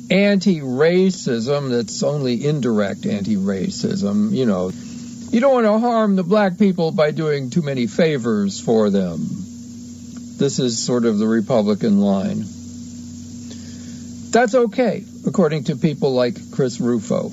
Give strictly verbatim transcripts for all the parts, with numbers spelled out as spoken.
anti-racism that's only indirect anti-racism. You know, you don't want to harm the black people by doing too many favors for them. This is sort of the Republican line. That's okay, according to people like Chris Rufo.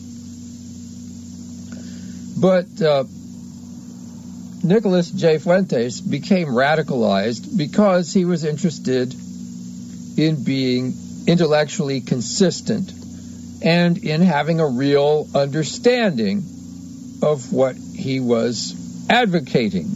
But uh, Nicholas J. Fuentes became radicalized because he was interested in being intellectually consistent and in having a real understanding of what he was advocating.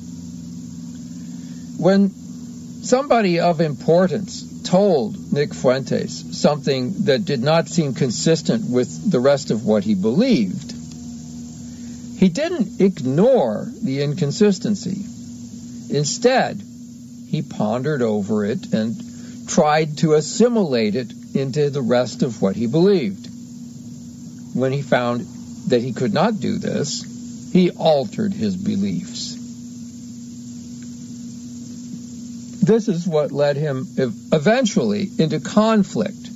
When somebody of importance told Nick Fuentes something that did not seem consistent with the rest of what he believed, he didn't ignore the inconsistency. Instead, he pondered over it and tried to assimilate it into the rest of what he believed. When he found that he could not do this, he altered his beliefs. This is what led him eventually into conflict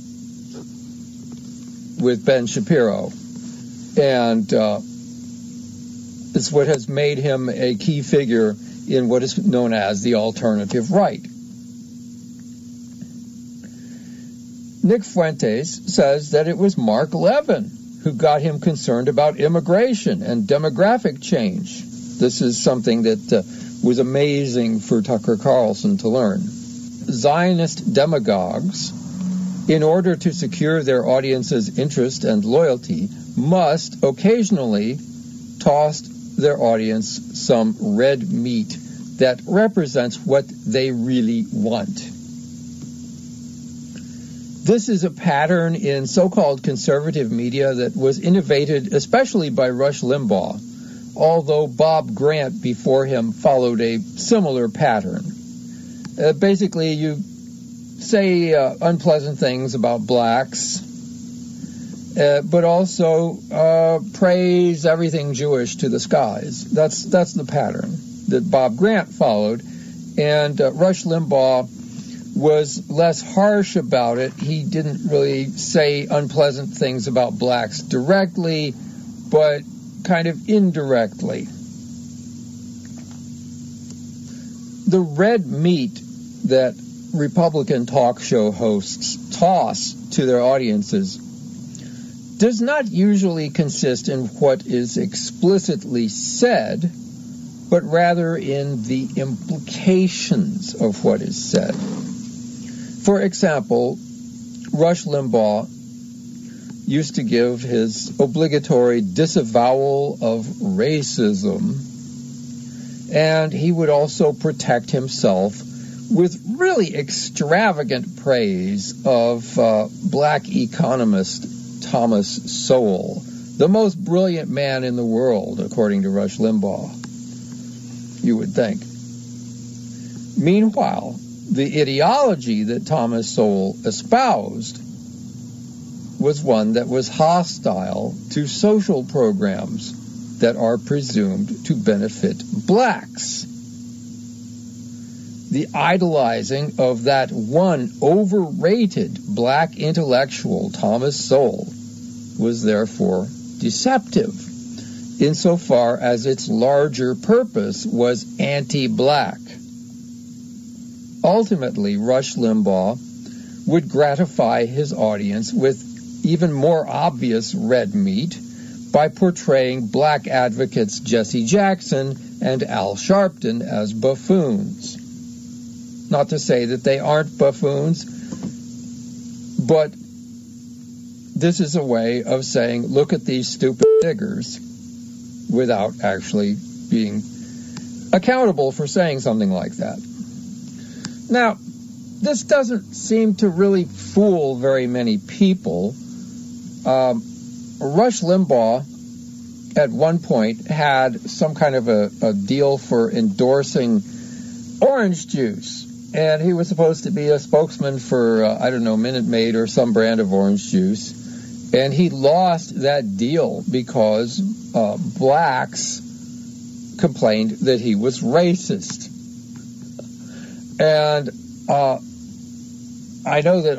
with Ben Shapiro, and uh, it's what has made him a key figure in what is known as the alternative right. Nick Fuentes says that it was Mark Levin who got him concerned about immigration and demographic change. This is something that uh, was amazing for Tucker Carlson to learn. Zionist demagogues, in order to secure their audience's interest and loyalty, must occasionally toss their audience some red meat that represents what they really want. This is a pattern in so-called conservative media that was innovated especially by Rush Limbaugh, although Bob Grant before him followed a similar pattern. Uh, basically, you say uh, unpleasant things about blacks, uh, but also uh, praise everything Jewish to the skies. That's that's the pattern that Bob Grant followed, and uh, Rush Limbaugh was less harsh about it. He didn't really say unpleasant things about blacks directly, but kind of indirectly. The red meat that Republican talk show hosts toss to their audiences does not usually consist in what is explicitly said, but rather in the implications of what is said. For example, Rush Limbaugh used to give his obligatory disavowal of racism, and he would also protect himself with really extravagant praise of uh, black economist Thomas Sowell, the most brilliant man in the world, according to Rush Limbaugh, you would think. Meanwhile, the ideology that Thomas Sowell espoused was one that was hostile to social programs that are presumed to benefit blacks. The idolizing of that one overrated black intellectual, Thomas Sowell, was therefore deceptive, insofar as its larger purpose was anti-black. Ultimately, Rush Limbaugh would gratify his audience with even more obvious red meat by portraying black advocates Jesse Jackson and Al Sharpton as buffoons. Not to say that they aren't buffoons, but this is a way of saying, look at these stupid niggers, without actually being accountable for saying something like that. Now, this doesn't seem to really fool very many people. Um, Rush Limbaugh, at one point, had some kind of a, a deal for endorsing orange juice. And he was supposed to be a spokesman for, uh, I don't know, Minute Maid or some brand of orange juice. And he lost that deal because uh, blacks complained that he was racist. And uh, I know that